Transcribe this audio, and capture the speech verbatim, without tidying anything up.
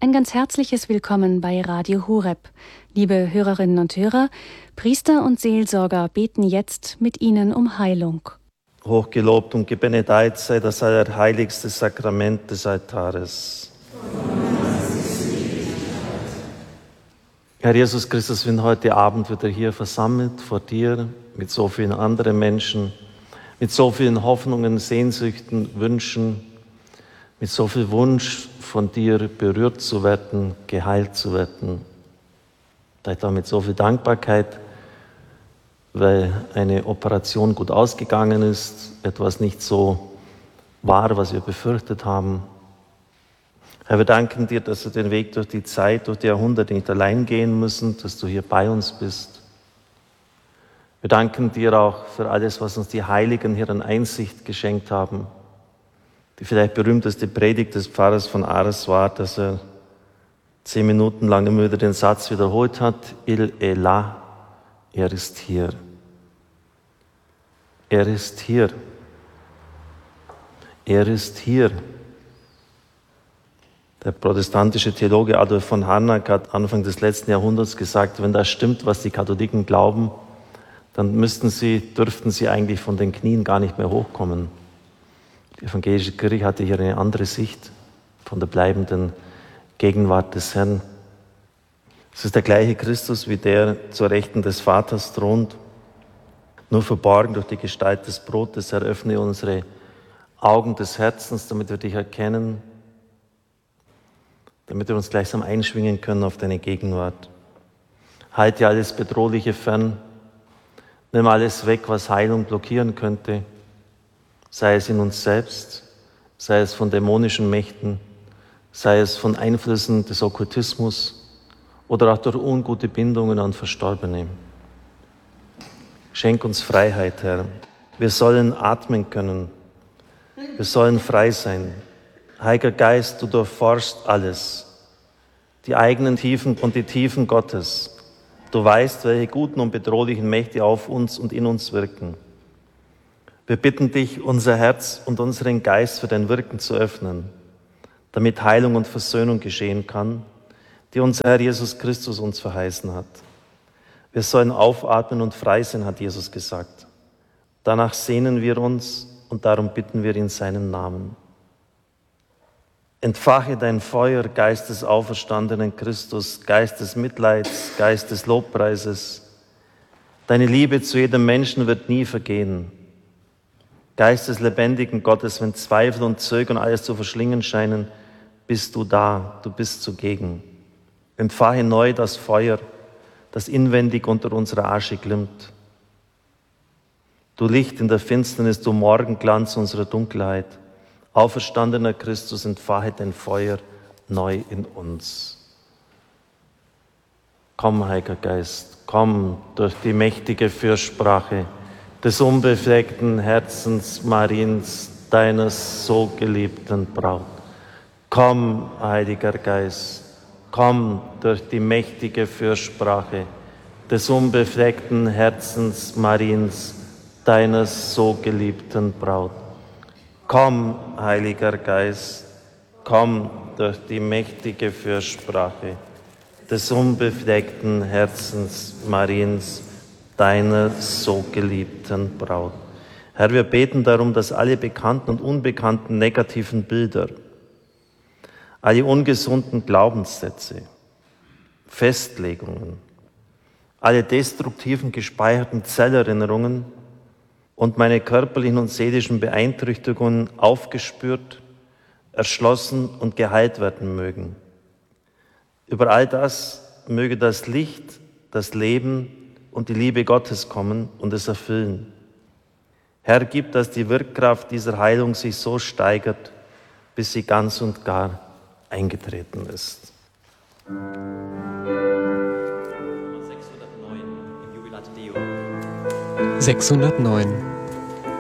Ein ganz herzliches Willkommen bei Radio Horeb. Liebe Hörerinnen und Hörer, Priester und Seelsorger beten jetzt mit Ihnen um Heilung. Hochgelobt und gebenedeit sei das allerheiligste Sakrament des Altares. Herr Jesus Christus, wir sind heute Abend wieder hier versammelt vor dir mit so vielen anderen Menschen, mit so vielen Hoffnungen, Sehnsüchten, Wünschen, mit so viel Wunsch von dir berührt zu werden, geheilt zu werden. Vielleicht auch mit so viel Dankbarkeit, weil eine Operation gut ausgegangen ist, etwas nicht so war, was wir befürchtet haben. Herr, wir danken dir, dass wir den Weg durch die Zeit, durch die Jahrhunderte nicht allein gehen müssen, dass du hier bei uns bist. Wir danken dir auch für alles, was uns die Heiligen hier an Einsicht geschenkt haben. Die vielleicht berühmteste Predigt des Pfarrers von Ars war, dass er zehn Minuten lang immer wieder den Satz wiederholt hat, Il est là, er ist hier. Er ist hier. Er ist hier. Der protestantische Theologe Adolf von Harnack hat Anfang des letzten Jahrhunderts gesagt, wenn das stimmt, was die Katholiken glauben, dann müssten sie, dürften sie eigentlich von den Knien gar nicht mehr hochkommen. Die evangelische Kirche hatte hier eine andere Sicht von der bleibenden Gegenwart des Herrn. Es ist der gleiche Christus, wie der zur Rechten des Vaters thront. Nur verborgen durch die Gestalt des Brotes eröffne unsere Augen des Herzens, damit wir dich erkennen, damit wir uns gleichsam einschwingen können auf deine Gegenwart. Halte alles Bedrohliche fern, nimm alles weg, was Heilung blockieren könnte, sei es in uns selbst, sei es von dämonischen Mächten, sei es von Einflüssen des Okkultismus oder auch durch ungute Bindungen an Verstorbene. Schenk uns Freiheit, Herr. Wir sollen atmen können. Wir sollen frei sein. Heiliger Geist, du durchforschst alles, die eigenen Tiefen und die Tiefen Gottes. Du weißt, welche guten und bedrohlichen Mächte auf uns und in uns wirken. Wir bitten dich, unser Herz und unseren Geist für dein Wirken zu öffnen, damit Heilung und Versöhnung geschehen kann, die unser Herr Jesus Christus uns verheißen hat. Wir sollen aufatmen und frei sein, hat Jesus gesagt. Danach sehnen wir uns und darum bitten wir in seinem Namen. Entfache dein Feuer, Geist des auferstandenen Christus, Geist des Mitleids, Geist des Lobpreises. Deine Liebe zu jedem Menschen wird nie vergehen. Geist des lebendigen Gottes, wenn Zweifel und Zögern alles zu verschlingen scheinen, bist du da, du bist zugegen. Entfache neu das Feuer, das inwendig unter unserer Asche glimmt. Du Licht in der Finsternis, du Morgenglanz unserer Dunkelheit. Auferstandener Christus, entfache dein Feuer neu in uns. Komm, Heiliger Geist, komm durch die mächtige Fürsprache des unbefleckten Herzens Mariens, deiner so geliebten Braut. Komm, Heiliger Geist, komm durch die mächtige Fürsprache des unbefleckten Herzens Mariens, deiner so geliebten Braut. Komm, Heiliger Geist, komm durch die mächtige Fürsprache des unbefleckten Herzens Mariens, deiner so geliebten Braut. Herr, wir beten darum, dass alle bekannten und unbekannten negativen Bilder, alle ungesunden Glaubenssätze, Festlegungen, alle destruktiven gespeicherten Zellerinnerungen und meine körperlichen und seelischen Beeinträchtigungen aufgespürt, erschlossen und geheilt werden mögen. Über all das möge das Licht, das Leben und die Liebe Gottes kommen und es erfüllen. Herr, gib, dass die Wirkkraft dieser Heilung sich so steigert, bis sie ganz und gar eingetreten ist. sechshundertneun